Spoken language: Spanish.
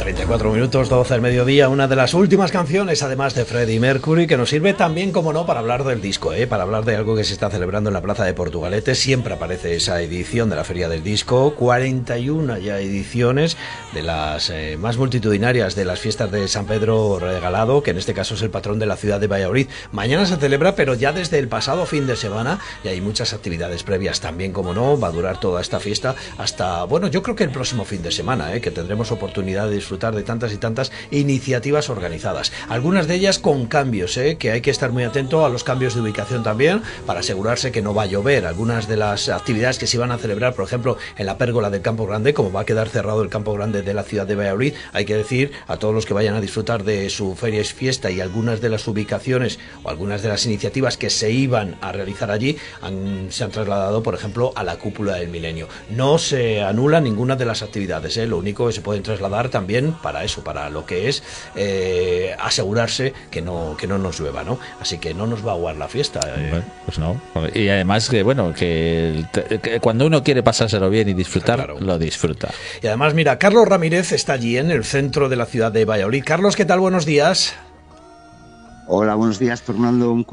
34 minutos, 12 del mediodía, una de las últimas canciones, además de Freddie Mercury, que nos sirve también, como no, para hablar del disco, para hablar de algo que se está celebrando en la Plaza de Portugalete. Siempre aparece esa edición de la Feria del Disco, 41 ya ediciones de las más multitudinarias de las fiestas de San Pedro Regalado, que en este caso es el patrón de la ciudad de Valladolid. Mañana se celebra, pero ya desde el pasado fin de semana, y hay muchas actividades previas también, como no, va a durar toda esta fiesta hasta, bueno, yo creo que el próximo fin de semana, que tendremos oportunidad de disfrutar de tantas y tantas iniciativas organizadas. Algunas de ellas con cambios, que hay que estar muy atento a los cambios de ubicación también para asegurarse que no va a llover. Algunas de las actividades que se van a celebrar, por ejemplo, en la pérgola del Campo Grande, como va a quedar cerrado el Campo Grande de la ciudad de Valladolid, hay que decir a todos los que vayan a disfrutar de su feria y fiesta, y algunas de las ubicaciones o algunas de las iniciativas que se iban a realizar allí se han trasladado, por ejemplo, a la Cúpula del Milenio. No se anula ninguna de las actividades, lo único que se pueden trasladar también para eso, para lo que es asegurarse que no nos llueva, ¿no? Así que no nos va a aguar la fiesta. Bueno, pues no. Y además que, bueno, que cuando uno quiere pasárselo bien y disfrutar, claro, lo disfruta. Y además, mira, Carlos Ramírez está allí en el centro de la ciudad de Valladolid. Carlos, ¿qué tal? Buenos días. Hola, buenos días, Fernando.